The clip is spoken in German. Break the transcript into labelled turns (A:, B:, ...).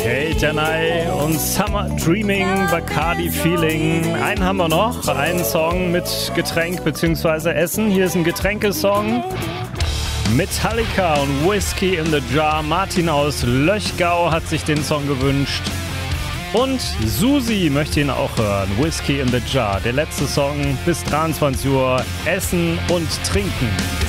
A: Kate Janai und Summer Dreaming, Bacardi Feeling. Einen haben wir noch, einen Song mit Getränk bzw. Essen. Hier ist ein Getränkesong. Metallica und Whiskey in the Jar. Martin aus Löchgau hat sich den Song gewünscht. Und Susi möchte ihn auch hören. Whiskey in the Jar. Der letzte Song bis 23 Uhr. Essen und Trinken.